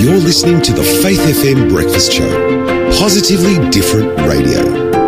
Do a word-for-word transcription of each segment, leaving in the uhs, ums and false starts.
You're listening to the Faith F M Breakfast Show. Positively different radio.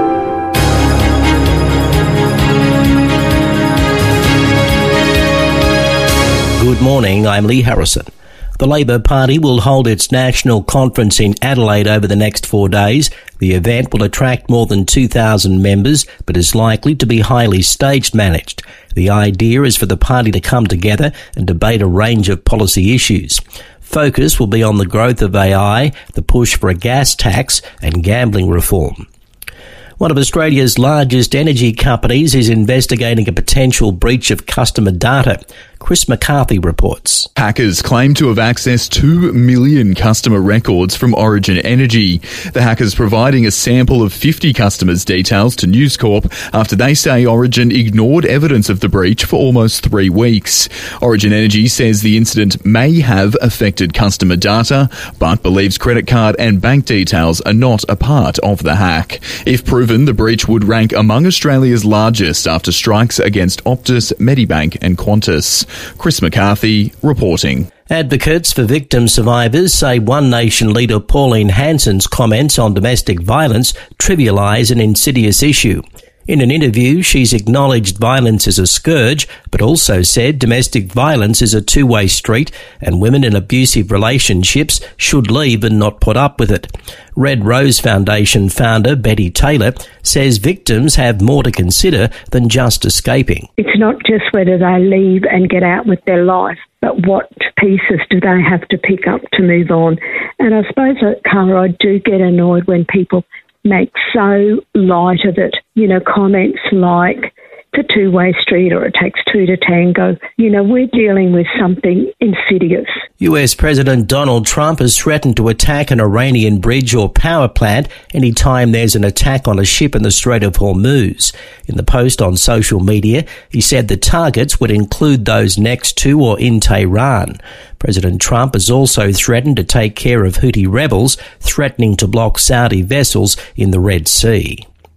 Good morning, I'm Lee Harrison. The Labor Party will hold its national conference in Adelaide over the next four days. The event will attract more than two thousand members, but is likely to be highly stage managed. The idea is for the party to come together and debate a range of policy issues. Focus will be on the growth of A I, the push for a gas tax and gambling reform. One of Australia's largest energy companies is investigating a potential breach of customer data. Chris McCarthy reports. Hackers claim to have accessed two million customer records from Origin Energy. The hackers providing a sample of fifty customers' details to News Corp after they say Origin ignored evidence of the breach for almost three weeks. Origin Energy says the incident may have affected customer data, but believes credit card and bank details are not a part of the hack. If proven, the breach would rank among Australia's largest after strikes against Optus, Medibank and Qantas. Chris McCarthy reporting. Advocates for victim survivors say One Nation leader Pauline Hanson's comments on domestic violence trivialise an insidious issue. In an interview, she's acknowledged violence is a scourge, but also said domestic violence is a two-way street and women in abusive relationships should leave and not put up with it. Red Rose Foundation founder Betty Taylor says victims have more to consider than just escaping. It's not just whether they leave and get out with their life, but what pieces do they have to pick up to move on. And I suppose, Carla, I do get annoyed when people make so light of it. You know, comments like it's a two-way street or it takes two to tango. You know, we're dealing with something insidious. U S President Donald Trump has threatened to attack an Iranian bridge or power plant any time there's an attack on a ship in the Strait of Hormuz. In the post on social media, he said the targets would include those next to or in Tehran. President Trump has also threatened to take care of Houthi rebels threatening to block Saudi vessels in the Red Sea.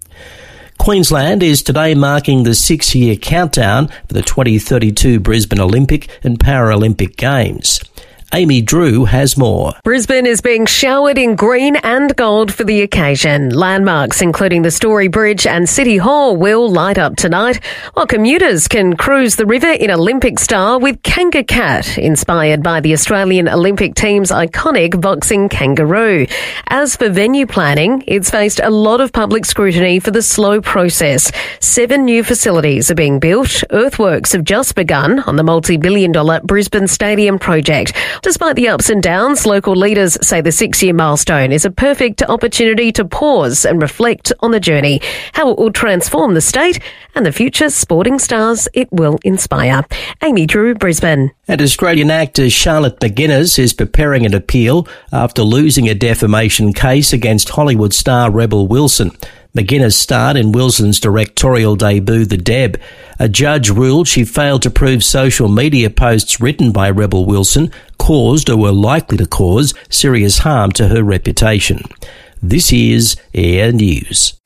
Queensland is today marking the six-year countdown for the twenty thirty-two Brisbane Olympic and Paralympic Games. Amy Drew has more. Brisbane is being showered in green and gold for the occasion. Landmarks, including the Story Bridge and City Hall, will light up tonight, while commuters can cruise the river in Olympic style with Kanga Cat, inspired by the Australian Olympic team's iconic boxing kangaroo. As for venue planning, it's faced a lot of public scrutiny for the slow process. Seven new facilities are being built. Earthworks have just begun on the multi-billion dollar Brisbane Stadium project. Despite the ups and downs, local leaders say the six-year milestone is a perfect opportunity to pause and reflect on the journey, how it will transform the state and the future sporting stars it will inspire. Amy Drew, Brisbane. And Australian actor Charlotte McGuinness is preparing an appeal after losing a defamation case against Hollywood star Rebel Wilson. McGuinness starred in Wilson's directorial debut, The Deb. A judge ruled she failed to prove social media posts written by Rebel Wilson caused or were likely to cause serious harm to her reputation. This is Air News.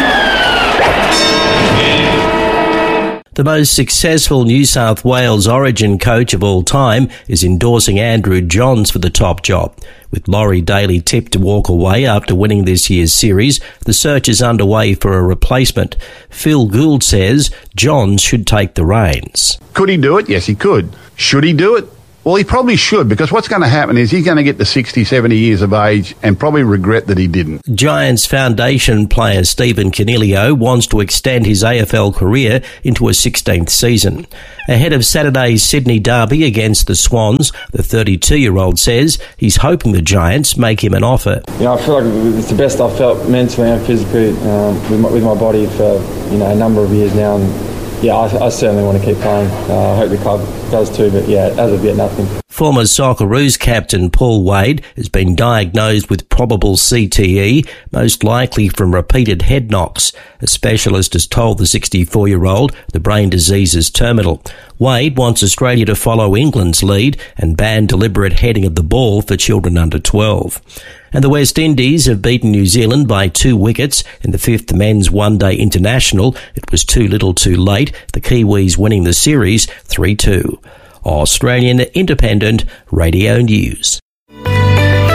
The most successful New South Wales Origin coach of all time is endorsing Andrew Johns for the top job. With Laurie Daly tipped to walk away after winning this year's series, the search is underway for a replacement. Phil Gould says Johns should take the reins. Could he do it? Yes, he could. Should he do it? Well, he probably should, because what's going to happen is he's going to get to sixty, seventy years of age and probably regret that he didn't. Giants Foundation player Stephen Coniglio wants to extend his A F L career into a sixteenth season. Ahead of Saturday's Sydney derby against the Swans, the thirty-two-year-old says he's hoping the Giants make him an offer. You know, I feel like it's the best I've felt mentally and physically um, with, my, with my body for you know a number of years now. And, Yeah, I, I certainly want to keep playing. Uh, I hope the club does too, but yeah, as of yet, nothing. Former Socceroos captain Paul Wade has been diagnosed with probable C T E, most likely from repeated head knocks. A specialist has told the sixty-four-year-old the brain disease is terminal. Wade wants Australia to follow England's lead and ban deliberate heading of the ball for children under twelve. And the West Indies have beaten New Zealand by two wickets in the fifth men's one-day international. It was too little too late, the Kiwis winning the series three two. Australian Independent Radio News.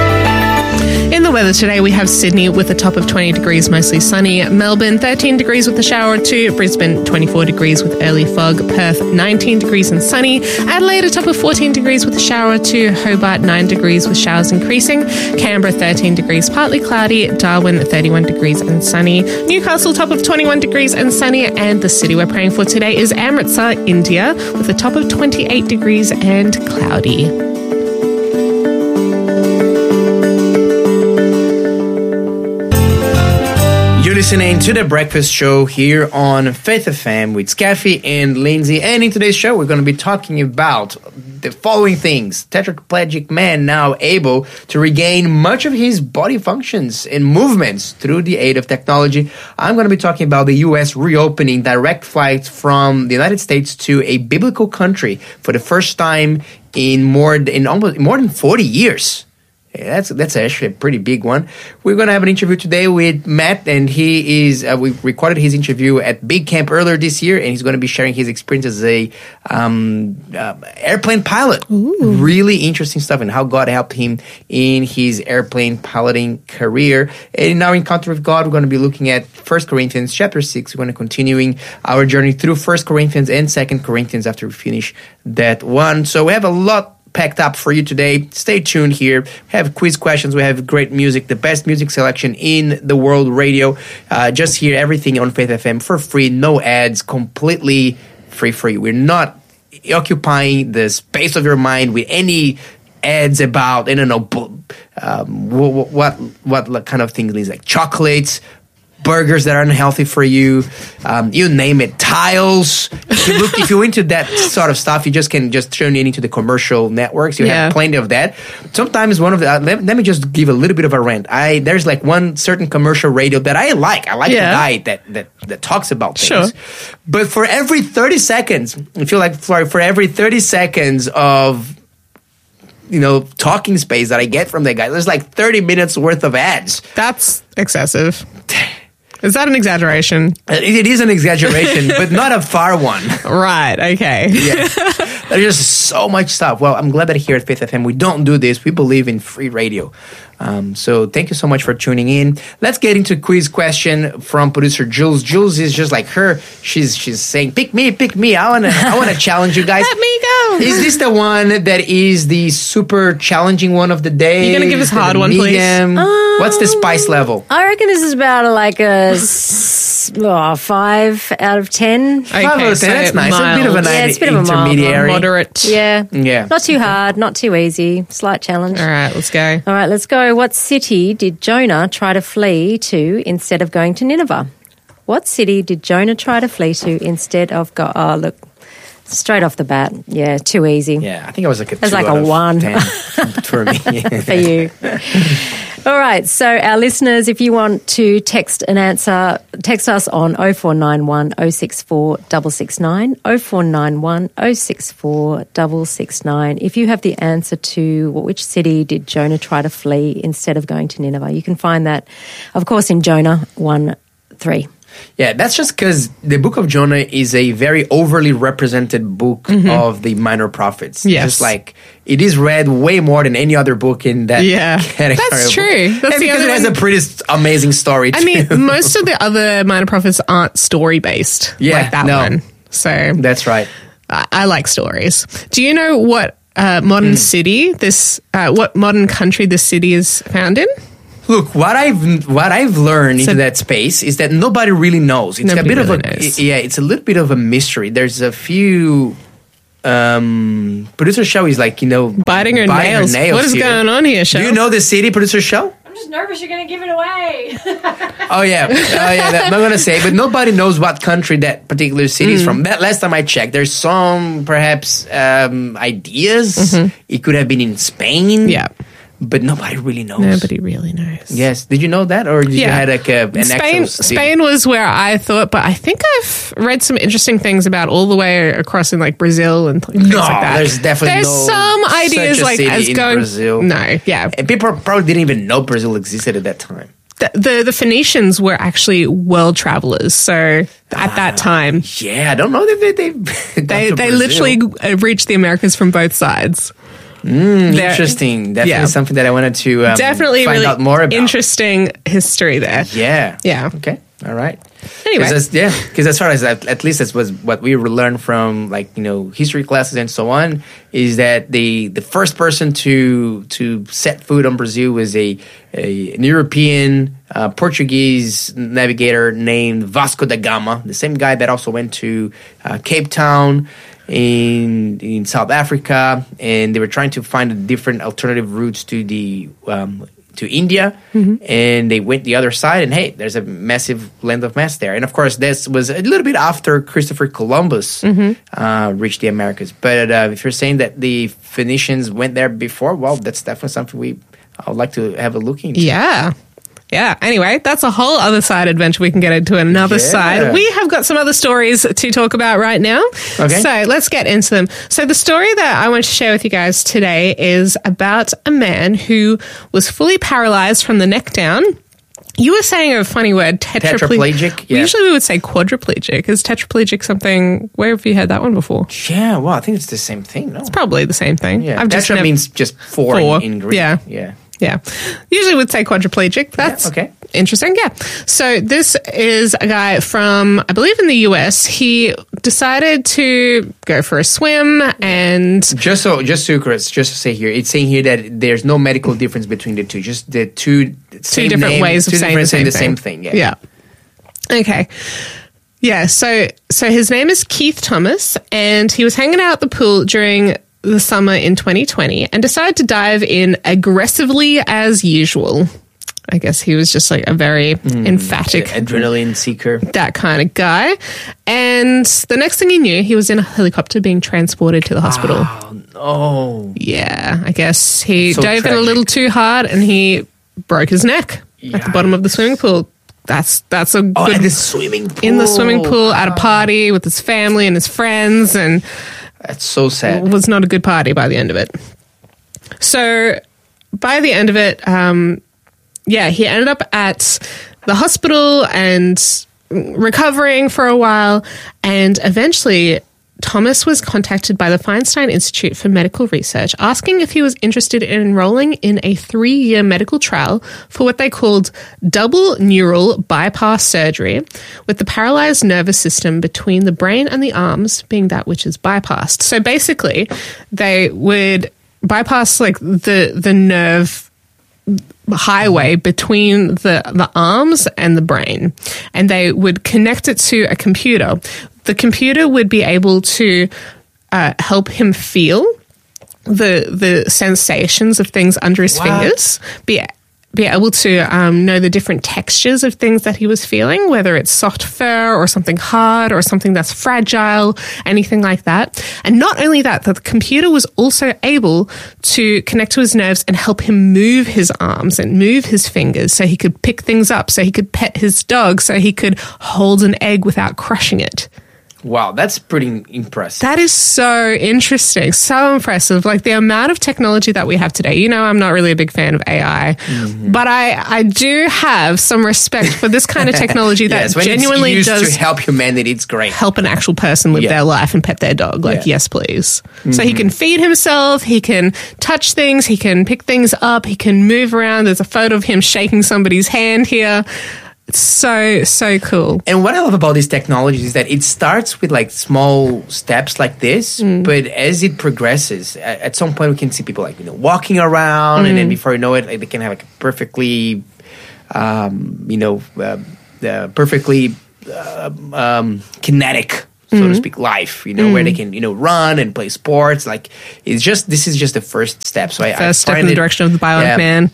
weather today, we have Sydney with a top of twenty degrees, mostly sunny. Melbourne, thirteen degrees with a shower or two. Brisbane, twenty-four degrees with early fog. Perth, nineteen degrees and sunny. Adelaide, a top of fourteen degrees with a shower or two. Hobart, nine degrees with showers increasing. Canberra, thirteen degrees, partly cloudy. Darwin, thirty-one degrees and sunny. Newcastle, top of twenty-one degrees and sunny. And the city we're praying for today is Amritsar, India, with a top of twenty-eight degrees and cloudy. You're listening to The Breakfast Show here on Faith F M with Scaffi and Lindsay. And in today's show, we're going to be talking about the following things. Tetraplegic man now able to regain much of his body functions and movements through the aid of technology. I'm going to be talking about the U S reopening direct flights from the United States to a biblical country for the first time in more, in almost more than forty years. Yeah, that's that's actually a pretty big one. We're going to have an interview today with Matt, and he is, uh, we recorded his interview at Big Camp earlier this year, and he's going to be sharing his experience as a um, uh, airplane pilot. Ooh. Really interesting stuff, and how God helped him in his airplane piloting career. And in our encounter with God, we're going to be looking at First Corinthians chapter six. We're going to continuing our journey through First Corinthians and Second Corinthians after we finish that one. So we have a lot packed up for you today. Stay tuned here. We have quiz questions. We have great music, the best music selection in the world radio. Uh, just hear everything on Faith F M for free, no ads, completely free for you. We're not occupying the space of your mind with any ads about, I don't know, um, what, what what kind of things, like chocolates, burgers that are unhealthy for you, um, you name it, tiles. If, you look, if you're into that sort of stuff, you just can just tune in into the commercial networks. You yeah. have plenty of that. Sometimes one of the, uh, let, let me just give a little bit of a rant. I There's like one certain commercial radio that I like. I like yeah. the guy that, that, that talks about things. Sure. But for every thirty seconds, I feel like for, for every thirty seconds of, you know, talking space that I get from that guy, there's like thirty minutes worth of ads. That's excessive. Is that an exaggeration? It, it is an exaggeration, but not a far one. Right, okay. Yeah. There's just so much stuff. Well, I'm glad that here at Faith F M, we don't do this. We believe in free radio. Um, so thank you so much for tuning in. Let's get into a quiz question from producer Jules. Jules is just like her. She's she's saying, pick me, pick me. I want to I want to challenge you guys. Let me go. Is this the one that is the super challenging one of the day? You're going to give us a hard one, please? Um, What's the spice level? I reckon this is about like a oh, five out of ten. Okay, five out of ten, so that's nice. Mild. A bit of an yeah, it's a bit of a intermediary. Moderate. Yeah. Yeah. Not too hard, not too easy. Slight challenge. All right, let's go. All right, let's go. What city did Jonah try to flee to instead of going to Nineveh? What city did Jonah try to flee to instead of go? Oh, look, straight off the bat, yeah, too easy. Yeah, I think it was like a. It's two like out a of one ten for me. For you. All right, so our listeners, if you want to text an answer, text us on oh four nine one, oh six four, six six nine, oh four nine one, oh six four, six six nine. If you have the answer to well, which city did Jonah try to flee instead of going to Nineveh, you can find that, of course, in Jonah one three. Yeah, that's just because the book of Jonah is a very overly represented book mm-hmm. of the minor prophets. Yes. Just like, it is read way more than any other book in that yeah, category. That's true. That's and because it has one. a pretty amazing story, too. I mean, most of the other minor prophets aren't story-based yeah, like that no. one. So that's right. I, I like stories. Do you know what uh, modern mm. city this, uh, what modern country this city is found in? Look, what I've what I've learned so, into that space is that nobody really knows. It's a bit really of a knows. yeah, it's a little bit of a mystery. There's a few um, producer show is like you know biting her, biting nails. her nails. What is here. going on here, Show? Do you know the city, producer show? I'm just nervous you're going to give it away. oh yeah, oh yeah. That, I'm not going to say, but nobody knows what country that particular city mm. is from. That last time I checked, there's some perhaps um, ideas. Mm-hmm. It could have been in Spain. Yeah. But nobody really knows. Nobody really knows. Yes. Did you know that? Or did yeah. you had like a, an Spain, Spain was where I thought, but I think I've read some interesting things about all the way across in like Brazil and things no, like that. there's definitely there's no some ideas like as going Brazil. No, yeah. And people probably didn't even know Brazil existed at that time. The the, the Phoenicians were actually world travelers, so at ah, that time, yeah, I don't know that they they they, they literally reached the Americas from both sides. Mm, interesting. Definitely yeah. something that I wanted to um, Definitely find really out more about. Interesting history there. Yeah. Yeah. Okay. All right. Anyway. Cause yeah, because as far as that, at least that's was what we learned from like you know history classes and so on is that the the first person to to set foot on Brazil was a, a an European uh, Portuguese navigator named Vasco da Gama, the same guy that also went to uh, Cape Town in in South Africa, and they were trying to find different alternative routes to the um, to India, mm-hmm. and they went the other side, and hey, there's a massive land of mass there. And of course, this was a little bit after Christopher Columbus mm-hmm. uh, reached the Americas. But uh, if you're saying that the Phoenicians went there before, well, that's definitely something we I would like to have a look into. Yeah. Yeah. Anyway, that's a whole other side adventure we can get into another yeah. side. We have got some other stories to talk about right now. Okay. So let's get into them. So the story that I want to share with you guys today is about a man who was fully paralyzed from the neck down. You were saying a funny word, tetraplegic. Tetraplegic, yeah. Usually we would say quadriplegic. Is tetraplegic something, where have you heard that one before? Yeah, well, I think it's the same thing, no? It's probably the same thing. Yeah, I've tetra just never, means just four, four. In, in Greek. Yeah. Yeah. Yeah. Usually would say quadriplegic. That's yeah, okay. Interesting. Yeah. So this is a guy from, I believe in the U S. He decided to go for a swim and... Just so, just so, Chris, just to say here, it's saying here that there's no medical difference between the two. Just the two... Two different name, ways of two saying the same the thing. same thing. Yeah. Yeah. Okay. Yeah. So, so his name is Keith Thomas, and he was hanging out at the pool during the summer in twenty twenty and decided to dive in aggressively as usual. I guess he was just like a very mm, emphatic adrenaline seeker, that kind of guy. And the next thing he knew, he was in a helicopter being transported to the hospital. Oh, no. Yeah, I guess he so dove tragic. in a little too hard and he broke his neck Yikes. At the bottom of the swimming pool. That's that's a oh, good in the swimming pool. in the swimming pool at a party with his family and his friends, and that's so sad. It was not a good party by the end of it. So by the end of it, um, yeah, he ended up at the hospital and recovering for a while, and eventually Thomas was contacted by the Feinstein Institute for Medical Research asking if he was interested in enrolling in a three-year medical trial for what they called double neural bypass surgery, with the paralyzed nervous system between the brain and the arms being that which is bypassed. So basically, they would bypass like the the nerve highway between the, the arms and the brain, and they would connect it to a computer. The computer would be able to uh, help him feel the the sensations of things under his what? fingers, be be able to um, know the different textures of things that he was feeling, whether it's soft fur or something hard or something that's fragile, anything like that. And not only that, the computer was also able to connect to his nerves and help him move his arms and move his fingers so he could pick things up, so he could pet his dog, so he could hold an egg without crushing it. Wow, that's pretty impressive. That is so interesting, so impressive. Like the amount of technology that we have today. You know, I'm not really a big fan of A I, mm-hmm. but I, I do have some respect for this kind of technology that yes, when genuinely it's used does to help humanity. It's great. Help an actual person live yeah. their life and pet their dog. Like, yeah. yes, please. Mm-hmm. So he can feed himself. He can touch things. He can pick things up. He can move around. There's a photo of him shaking somebody's hand here. It's so, so cool. And what I love about these technologies is that it starts with like small steps like this, mm. but as it progresses, at, at some point we can see people like, you know, walking around, mm. and then before you know it, like, they can have like a perfectly, um, you know, uh, uh, perfectly uh, um, kinetic, so mm. to speak, life, you know, mm. where they can, you know, run and play sports. Like, it's just, this is just the first step. So I, first I step in the it, direction of the bionic yeah. man.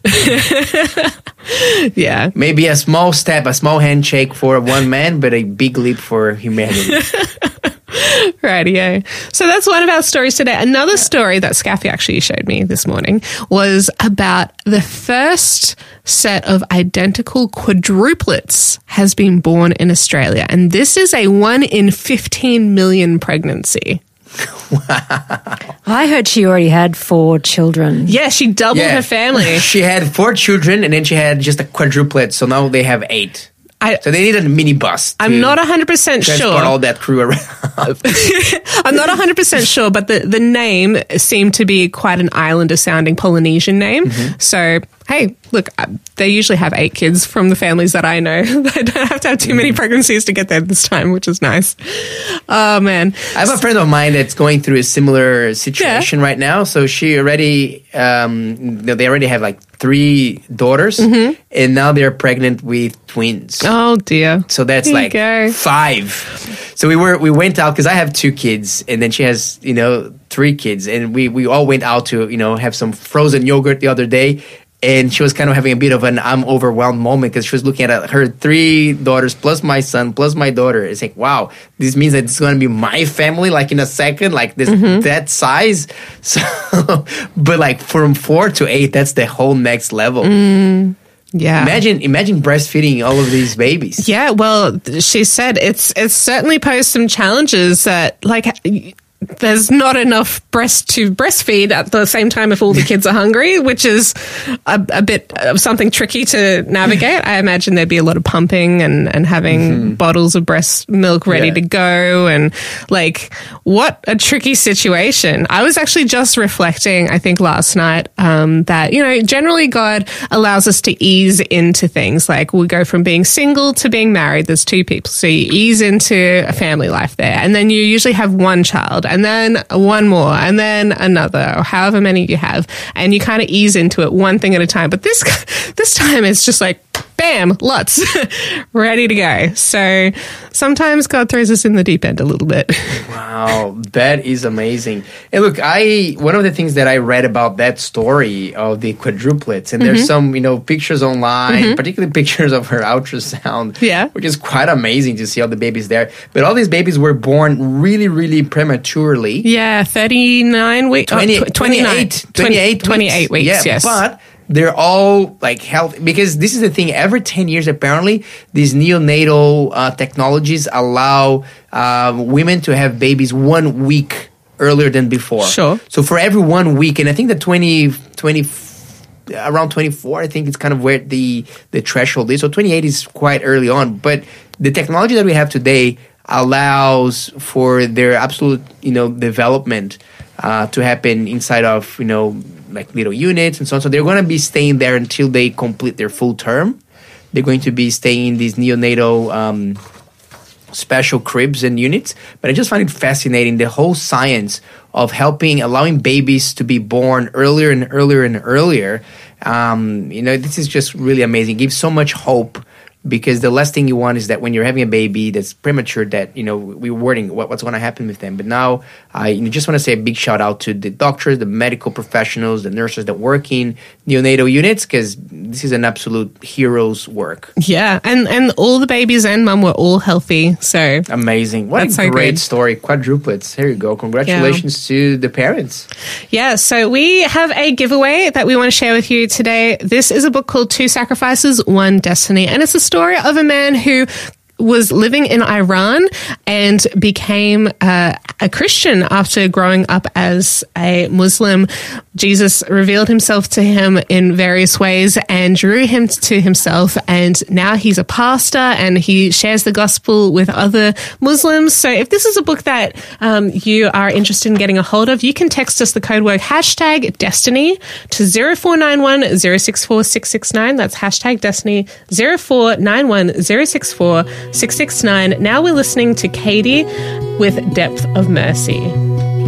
Yeah, maybe a small step, a small handshake for one man, but a big leap for humanity. Rightio. So that's one of our stories today. Another story that Scaffy actually showed me this morning was about the first set of identical quadruplets has been born in Australia, and this is a one in fifteen million pregnancy. Wow. I heard she already had four children. Yeah, she doubled yeah. her family. She had four children, and then she had just a quadruplet, so now they have eight. I, so they needed a mini bus. I'm not one hundred percent sure. Transport all that crew around. I'm not one hundred percent sure, but the, the name seemed to be quite an Islander-sounding Polynesian name. Mm-hmm. So, hey, look, they usually have eight kids from the families that I know. They don't have to have too many pregnancies to get there this time, which is nice. Oh, man. I have a friend of mine that's going through a similar situation yeah. right now. So she already, um, they already have like three daughters, mm-hmm. and now they're pregnant with twins. Oh, dear. So that's like five. So we were we went out because I have two kids, and then she has, you know, three kids, and we, we all went out to, you know, have some frozen yogurt the other day. And she was kind of having a bit of an I'm overwhelmed moment because she was looking at her three daughters plus my son plus my daughter. It's like, wow, this means that it's going to be my family like in a second, like this mm-hmm. that size. So, but like from four to eight, that's the whole next level. Mm. Yeah. Imagine imagine breastfeeding all of these babies. Yeah, well, she said it's it's certainly posed some challenges that like there's not enough breast to breastfeed at the same time if all the kids are hungry, which is a, a bit of something tricky to navigate. I imagine there'd be a lot of pumping and, and having mm-hmm. bottles of breast milk ready yeah. to go. And like, what a tricky situation. I was actually just reflecting, I think last night, um, that, you know, generally God allows us to ease into things. Like we go from being single to being married. There's two people. So you ease into a family life there. And then you usually have one child. And then one more, and then another, or however many you have, and you kind of ease into it one thing at a time. But this this time it's just like, bam, lots, ready to go. So sometimes God throws us in the deep end a little bit. Wow, that is amazing. And look, I one of the things that I read about that story of the quadruplets, and mm-hmm. there's some, you know, pictures online, mm-hmm. particularly pictures of her ultrasound, yeah. which is quite amazing to see all the babies there. But all these babies were born really, really prematurely. Yeah, thirty-nine weeks, twenty, oh, twenty-nine, twenty-eight, twenty-eight, twenty-eight weeks, yeah, yes. But they're all like healthy because this is the thing. Every ten years, apparently, these neonatal uh, technologies allow uh, women to have babies one week earlier than before. Sure. So for every one week, and I think that twenty, twenty, around twenty-four, I think it's kind of where the, the threshold is. So twenty-eight is quite early on. But the technology that we have today allows for their absolute, you know, development uh, to happen inside of, you know, like little units and so on. So they're going to be staying there until they complete their full term. They're going to be staying in these neonatal um, special cribs and units. But I just find it fascinating, the whole science of helping, allowing babies to be born earlier and earlier and earlier. Um, you know, this is just really amazing. It gives so much hope. Because the last thing you want is that when you're having a baby that's premature, that, you know, we're worrying what, what's going to happen with them. But now I you know, just want to say a big shout out to the doctors, the medical professionals, the nurses that work in neonatal units, because this is an absolute hero's work. Yeah, and, and all the babies and mum were all healthy. So amazing. What that's a so great good. story. Quadruplets. Here you go. Congratulations yeah. to the parents. Yeah, so we have a giveaway that we want to share with you today. This is a book called Two Sacrifices, One Destiny. And it's a story of a man who was living in Iran and became uh, a Christian after growing up as a Muslim. Jesus revealed himself to him in various ways and drew him to himself. And now he's a pastor and he shares the gospel with other Muslims. So if this is a book that um, you are interested in getting a hold of, you can text us the code word hashtag Destiny to zero four nine one zero six four six six nine. That's hashtag Destiny zero four nine one zero six four six six nine. Now we're listening to Katie with Depth of Mercy.